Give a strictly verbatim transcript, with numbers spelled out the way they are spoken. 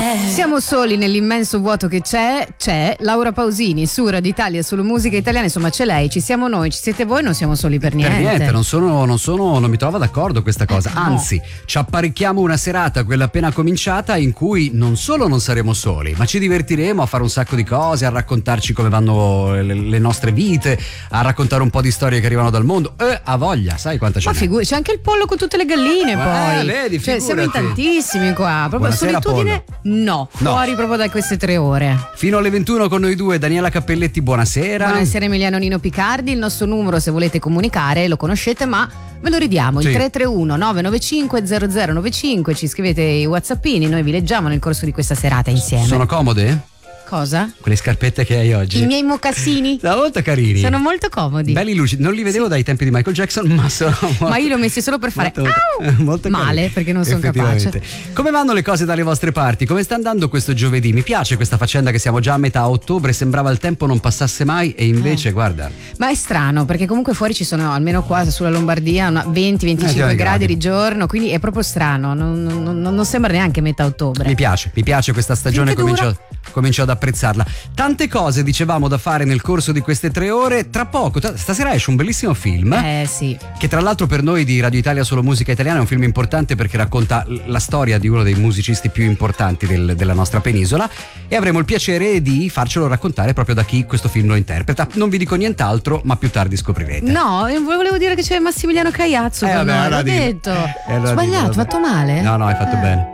Siamo soli nell'immenso vuoto che c'è, c'è Laura Pausini su Radio Italia, solo musica italiana, insomma c'è lei, ci siamo noi, ci siete voi, non siamo soli per niente. Per niente, non sono, non sono, non mi trovo d'accordo questa cosa, eh, no. Anzi, ci apparecchiamo una serata, quella appena cominciata, in cui non solo non saremo soli, ma ci divertiremo a fare un sacco di cose, a raccontarci come vanno le, le nostre vite, a raccontare un po' di storie che arrivano dal mondo. Eh, ha voglia, sai quanta c'è? Ma figurati, c'è anche il pollo con tutte le galline, Ma, poi. Eh, vedi, cioè, siamo in tantissimi qua. Proprio Buonasera, solitudine? No, No. fuori proprio da queste tre ore. Fino alle ventuno con noi due, Daniela Cappelletti, buonasera. Buonasera Emiliano Nino Picardi, il nostro numero se volete comunicare lo conoscete, ma ve lo ridiamo, Sì. il tre tre uno nove nove cinque zero zero nove cinque, ci scrivete i whatsappini, noi vi leggiamo nel corso di questa serata insieme. Sono comode? Cosa? Quelle scarpette che hai oggi? I miei mocassini? Sono molto carini. Sono molto comodi. Belli lucidi, non li vedevo dai tempi di Michael Jackson, ma sono molto, Ma io li ho messi solo per fare molto, "Au!" molto male, carini, perché non sono effettivamente. capace. Come vanno le cose dalle vostre parti? Come sta andando questo giovedì? Mi piace questa faccenda che siamo già a metà ottobre, sembrava il tempo non passasse mai e invece Eh. guarda. Ma è strano perché comunque fuori ci sono, almeno qua sulla Lombardia, una venti venticinque Eh, gradi gradi. di giorno, quindi è proprio strano, non, non- non sembra neanche metà ottobre. Mi piace, mi piace questa stagione, Finché dura. comincio, comincio ad apprezzarla. Tante cose dicevamo da fare nel corso di queste tre ore. Tra poco, tra- stasera esce un bellissimo film. Eh sì. Che tra l'altro per noi di Radio Italia Solo Musica Italiana è un film importante perché racconta l- la storia di uno dei musicisti più importanti del- della nostra penisola e avremo il piacere di farcelo raccontare proprio da chi questo film lo interpreta. Non vi dico nient'altro, ma più tardi scoprirete. No, io volevo dire che c'è Massimiliano Cagliazzo. Eh, con vabbè, noi, allora l'ho dillo. detto. Eh, allora Sbagliato, dillo, vabbè. fatto male? No, no, hai fatto Eh. bene.